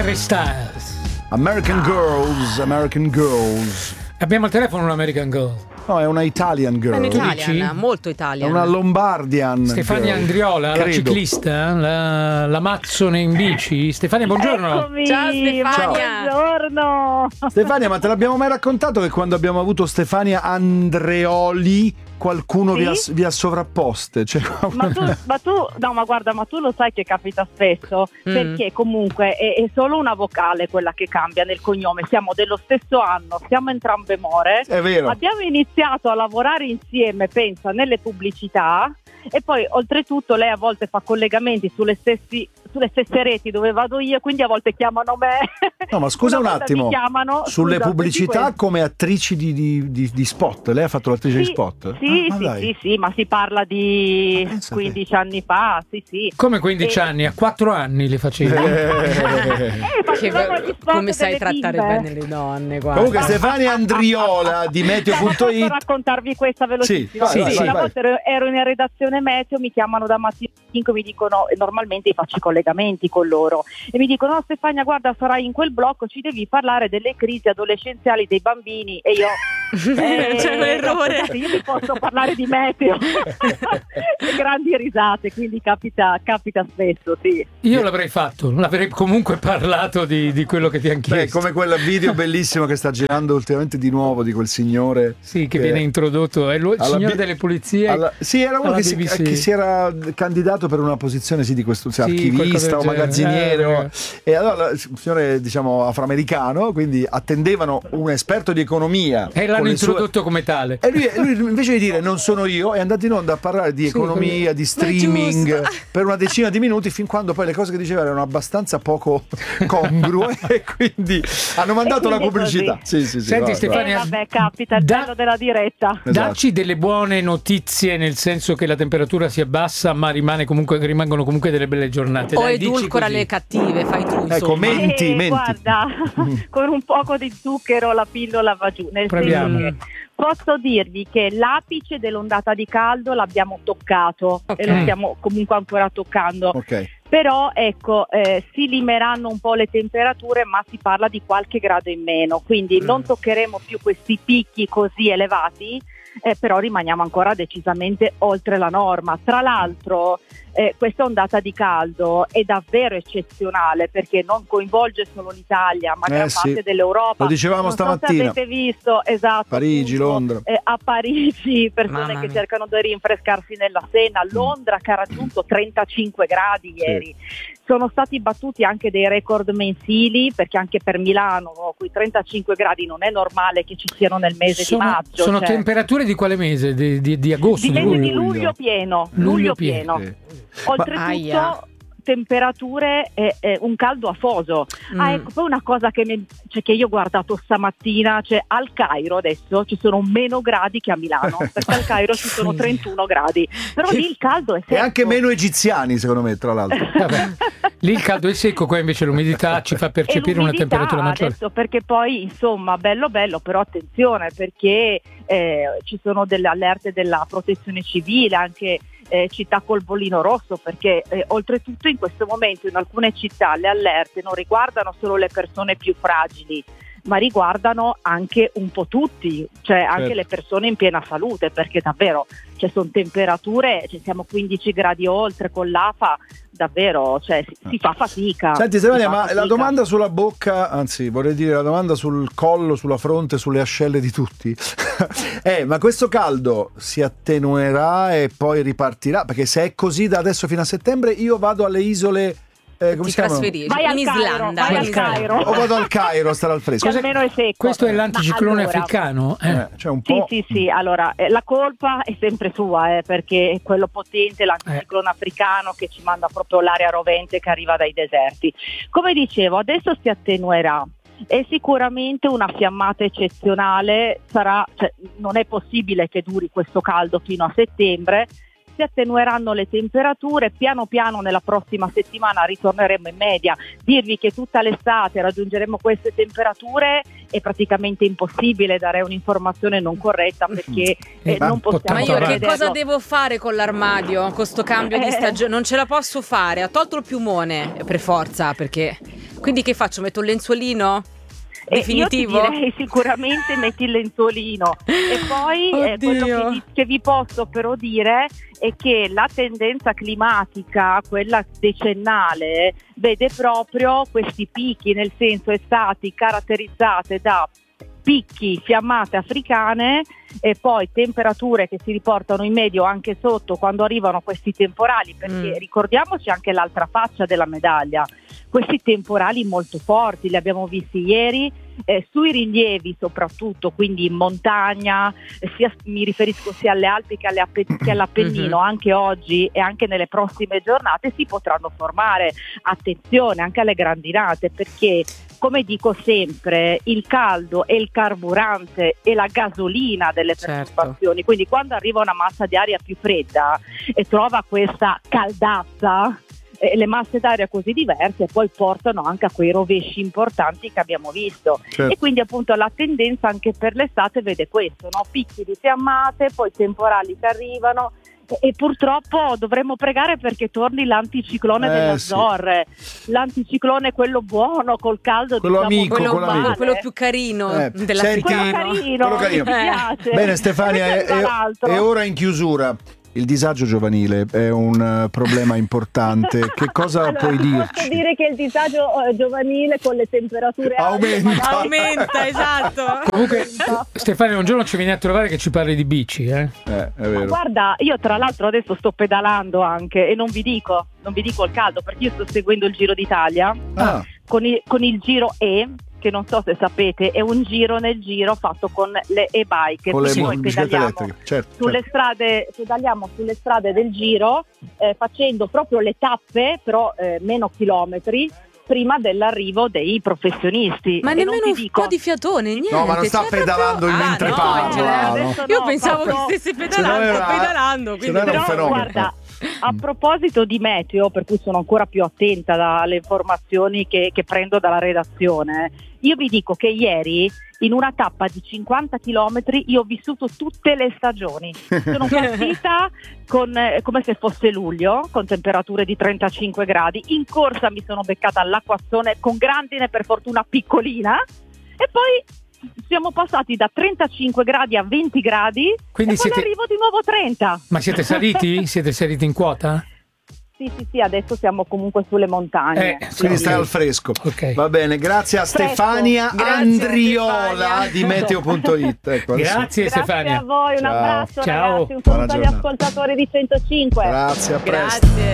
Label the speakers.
Speaker 1: Harry Styles.
Speaker 2: American Girls.
Speaker 1: Abbiamo al telefono un'American Girl.
Speaker 2: No, è una Italian girl.
Speaker 3: È un Italian,
Speaker 1: dici?
Speaker 3: molto Italian.
Speaker 2: È una Lombardian
Speaker 1: Stefania
Speaker 2: girl,
Speaker 1: Andriola,
Speaker 2: credo.
Speaker 1: la ciclista, la Mazzone in bici. Stefania, buongiorno.
Speaker 4: Eccomi,
Speaker 3: Ciao, Stefania.
Speaker 4: buongiorno.
Speaker 2: Stefania, ma te l'abbiamo mai raccontato che quando abbiamo avuto Stefania Andreoli qualcuno
Speaker 4: Sì?
Speaker 2: vi ha sovrapposte? Cioè,
Speaker 4: Ma tu, no, ma guarda, ma tu lo sai che capita spesso, perché comunque è solo una vocale quella che cambia nel cognome. Siamo dello stesso anno, siamo entrambe more.
Speaker 2: è vero.
Speaker 4: Abbiamo iniziato a lavorare insieme, pensa, nelle pubblicità, e poi oltretutto lei a volte fa collegamenti sulle stesse reti dove vado io, quindi a volte chiamano me.
Speaker 2: No, ma scusa un
Speaker 4: Una volta
Speaker 2: attimo,
Speaker 4: mi chiamano,
Speaker 2: sulle
Speaker 4: scusa,
Speaker 2: pubblicità
Speaker 4: senti
Speaker 2: come attrici di spot, lei ha fatto l'attrice di spot?
Speaker 4: Sì,
Speaker 2: Ah, ma dai.
Speaker 4: sì, ma si parla di
Speaker 2: Ma pensa
Speaker 4: 15 anni fa, sì.
Speaker 1: Come 15 anni? A 4 anni le facevi.
Speaker 4: Facevamo gli spot
Speaker 3: Come sai
Speaker 4: delle
Speaker 3: trattare
Speaker 4: bimbe.
Speaker 3: bene le donne, guarda.
Speaker 2: Comunque Stefania Andriola di
Speaker 4: Posso
Speaker 2: Meteo.it.
Speaker 4: raccontarvi questa velocissima?
Speaker 2: Sì, vai,
Speaker 4: Una
Speaker 2: vai.
Speaker 4: volta ero in redazione Meteo, mi chiamano da mattina 5, mi dicono, e normalmente faccio i collegamenti con loro, e mi dicono: no Stefania, guarda, sarai in quel blocco, ci devi parlare delle crisi adolescenziali dei bambini. E io
Speaker 3: C'è un errore.
Speaker 4: scusate, io vi posso parlare di Meteo. E grandi risate, quindi capita spesso, sì.
Speaker 1: Io l'avrei fatto, l'avrei comunque parlato di quello che ti hanno
Speaker 2: Beh,
Speaker 1: chiesto.
Speaker 2: come quel video bellissimo che sta girando ultimamente di nuovo di quel signore.
Speaker 1: Sì, che viene introdotto, è il
Speaker 2: alla
Speaker 1: signore
Speaker 2: B-
Speaker 1: delle pulizie.
Speaker 2: Sì, era uno
Speaker 1: alla
Speaker 2: che
Speaker 1: BBC.
Speaker 2: si era candidato per una posizione di questo,
Speaker 1: qualcosa
Speaker 2: archivista o
Speaker 1: del genere.
Speaker 2: magazziniero, e allora il signore, diciamo, afroamericano, quindi attendevano un esperto di economia
Speaker 1: E l'hanno
Speaker 2: con le sue-
Speaker 1: introdotto come tale.
Speaker 2: E lui invece di dire non sono io, è andato in onda a parlare di economia, di streaming per una decina di minuti, fin quando poi le cose che diceva erano abbastanza poco congrue e quindi hanno mandato la
Speaker 4: quindi è
Speaker 2: pubblicità.
Speaker 4: così.
Speaker 2: Sì,
Speaker 1: Senti, Stefania,
Speaker 4: Vabbè, capita, il bello della diretta.
Speaker 2: Esatto.
Speaker 1: dacci delle buone notizie, nel senso che la temperatura si abbassa, ma rimangono comunque delle belle giornate.
Speaker 3: O
Speaker 1: Dai, dici
Speaker 3: edulcora
Speaker 1: così.
Speaker 3: le cattive, fai tu, insomma.
Speaker 2: Ecco, menti.
Speaker 4: Guarda, con un poco di zucchero la pillola va giù, nel
Speaker 1: Proviamo.
Speaker 4: senso che posso dirvi che l'apice dell'ondata di caldo l'abbiamo toccato,
Speaker 3: Ok.
Speaker 4: e lo stiamo comunque ancora toccando.
Speaker 2: Ok.
Speaker 4: Però ecco, si limeranno un po' le temperature, ma si parla di qualche grado in meno, quindi non toccheremo più questi picchi così elevati, però rimaniamo ancora decisamente oltre la norma. Tra l'altro questa ondata di caldo è davvero eccezionale, perché non coinvolge solo l'Italia, ma gran
Speaker 2: sì.
Speaker 4: parte dell'Europa.
Speaker 2: Lo dicevamo
Speaker 4: Non so
Speaker 2: stamattina.
Speaker 4: se avete visto, esatto,
Speaker 2: Parigi,
Speaker 4: appunto,
Speaker 2: Londra.
Speaker 4: a Parigi persone
Speaker 3: Mamma
Speaker 4: che
Speaker 3: mia.
Speaker 4: cercano di rinfrescarsi nella Senna, Londra che ha raggiunto 35 gradi ieri. Sono stati battuti anche dei record mensili, perché anche per Milano, no, quei 35 gradi non è normale che ci siano nel mese di maggio.
Speaker 1: Sono
Speaker 4: cioè,
Speaker 1: temperature di quale mese? Di agosto?
Speaker 4: di
Speaker 1: Di
Speaker 4: mese di
Speaker 1: luglio?
Speaker 4: luglio pieno.
Speaker 1: Luglio
Speaker 4: pieno.
Speaker 2: Sì.
Speaker 4: Oltretutto
Speaker 3: Aia.
Speaker 4: temperature un caldo afoso. Ecco, poi una cosa che io ho guardato stamattina, cioè al Cairo adesso ci sono meno gradi che a Milano, perché al Cairo ci sono 31 gradi, però lì il caldo è secco.
Speaker 2: E anche meno egiziani, secondo me, tra l'altro.
Speaker 1: Vabbè. Lì il caldo è secco, qua invece l'umidità ci fa percepire una
Speaker 4: l'umidità
Speaker 1: temperatura maggiore.
Speaker 4: adesso, perché poi insomma bello, però attenzione, perché ci sono delle allerte della protezione civile, anche città col bollino rosso, perché oltretutto in questo momento in alcune città le allerte non riguardano solo le persone più fragili, ma riguardano anche un po' tutti, cioè anche
Speaker 2: Certo.
Speaker 4: le persone in piena salute, perché davvero sono temperature, siamo 15 gradi oltre con l'AFA, davvero si fa fatica.
Speaker 2: Senti
Speaker 4: Si
Speaker 2: Stefania,
Speaker 4: fa
Speaker 2: ma
Speaker 4: fatica.
Speaker 2: la domanda sulla bocca, anzi vorrei dire la domanda sul collo, sulla fronte, sulle ascelle di tutti ma questo caldo si attenuerà e poi ripartirà? Perché se è così da adesso fino a settembre, io vado alle isole come
Speaker 3: Ti
Speaker 2: si chiamano?
Speaker 3: trasferisci
Speaker 4: Vai al
Speaker 3: in
Speaker 4: Cairo,
Speaker 3: Islanda.
Speaker 4: vai al
Speaker 3: in
Speaker 4: Cairo.
Speaker 2: O vado al Cairo a stare al fresco.
Speaker 4: Che almeno è secco.
Speaker 1: Questo è l'anticiclone
Speaker 4: Ma allora,
Speaker 1: africano?
Speaker 2: Cioè un
Speaker 4: Sì,
Speaker 2: po'.
Speaker 4: sì, allora la colpa è sempre sua, perché è quello potente, l'anticiclone africano che ci manda proprio l'aria rovente che arriva dai deserti. Come dicevo, adesso si attenuerà e sicuramente una fiammata eccezionale sarà, non è possibile che duri questo caldo fino a settembre. Si attenueranno le temperature, piano piano nella prossima settimana ritorneremo in media. Dirvi che tutta l'estate raggiungeremo queste temperature è praticamente impossibile, dare un'informazione non corretta, perché non possiamo
Speaker 3: Ma io che
Speaker 4: prevederlo.
Speaker 3: cosa devo fare con l'armadio, con sto cambio di stagione? Non ce la posso fare, ha tolto il piumone per forza, perché Quindi che faccio? Metto il lenzuolino? Definitivo?
Speaker 4: Io ti direi sicuramente metti il lenzuolino e poi quello che vi posso però dire è che la tendenza climatica, quella decennale, vede proprio questi picchi, nel senso estati caratterizzate da picchi, fiammate africane e poi temperature che si riportano in medio anche sotto quando arrivano questi temporali, perché ricordiamoci anche l'altra faccia della medaglia, questi temporali molto forti li abbiamo visti ieri sui rilievi soprattutto, quindi in montagna, mi riferisco sia alle Alpi che all'Appennino, anche oggi e anche nelle prossime giornate si potranno formare. Attenzione anche alle grandinate, perché come dico sempre, il caldo è il carburante e la gasolina delle perturbazioni, quindi quando arriva una massa di aria più fredda e trova questa caldazza, le masse d'aria così diverse poi portano anche a quei rovesci importanti che abbiamo visto. E quindi appunto la tendenza anche per l'estate vede questo, no? Picchi di fiammate, poi temporali che arrivano e purtroppo dovremmo pregare perché torni l'anticiclone delle Azzorre, l'anticiclone quello buono col caldo,
Speaker 2: quello amico,
Speaker 3: quello più carino dell'africano.
Speaker 4: Quello carino. Mi piace.
Speaker 2: Bene Stefania, è ora in chiusura. Il disagio giovanile è un problema importante. Che cosa puoi dirci?
Speaker 4: Posso dire che il disagio giovanile con le temperature
Speaker 3: aumenta, esatto.
Speaker 1: Comunque Stefania, un giorno ci vieni a trovare che ci parli di bici, È
Speaker 2: vero.
Speaker 4: Guarda, io tra l'altro adesso sto pedalando anche e non vi dico il caldo, perché io sto seguendo il Giro d'Italia con il Giro che non so se sapete, è un giro nel giro fatto con le e-bike,
Speaker 2: con le
Speaker 4: noi pedaliamo pedaliamo sulle strade del giro facendo proprio le tappe, però meno chilometri prima dell'arrivo dei professionisti.
Speaker 3: Ma nemmeno un po' di fiatone, niente.
Speaker 2: No, ma non sta pedalando mentre parla.
Speaker 3: Io pensavo che stesse pedalando, quindi
Speaker 4: però guarda, a proposito di meteo, per cui sono ancora più attenta alle informazioni che prendo dalla redazione, io vi dico che ieri in una tappa di 50 chilometri io ho vissuto tutte le stagioni. Sono partita come se fosse luglio, con temperature di 35 gradi. In corsa mi sono beccata all'acquazzone con grandine, per fortuna piccolina, e poi siamo passati da 35 gradi a 20 gradi. Quindi e poi arrivo di nuovo 30.
Speaker 1: Ma siete saliti? Siete saliti in quota?
Speaker 4: Sì, adesso siamo comunque sulle montagne.
Speaker 2: Quindi stai al fresco. Va bene, grazie a Stefania Andriola di Meteo.it.
Speaker 1: Ecco, grazie Stefania.
Speaker 4: Grazie a voi, un abbraccio
Speaker 1: Ciao.
Speaker 4: ragazzi, un saluto agli ascoltatori di 105.
Speaker 2: Grazie, a presto.